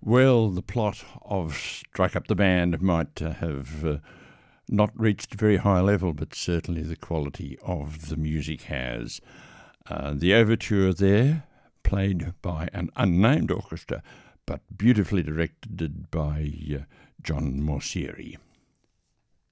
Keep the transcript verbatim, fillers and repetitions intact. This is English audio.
Well, the plot of Strike Up the Band might uh, have uh, not reached a very high level, but certainly the quality of the music has. Uh, the overture there, played by an unnamed orchestra, but beautifully directed by uh, John Morsieri.